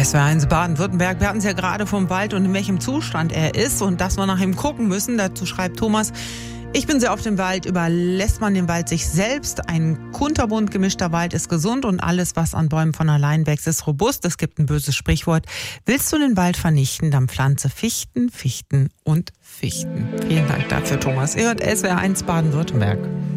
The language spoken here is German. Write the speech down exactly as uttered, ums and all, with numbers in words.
S W R eins Baden-Württemberg. Wir hatten es ja gerade vom Wald und in welchem Zustand er ist und dass wir nach ihm gucken müssen. Dazu schreibt Thomas: Ich bin sehr oft im Wald. Überlässt man den Wald sich selbst? Ein kunterbunt gemischter Wald ist gesund und alles, was an Bäumen von allein wächst, ist robust. Es gibt ein böses Sprichwort: Willst du den Wald vernichten, dann pflanze Fichten, Fichten und Fichten. Vielen Dank dafür, Thomas. Ihr hört S W R eins Baden-Württemberg.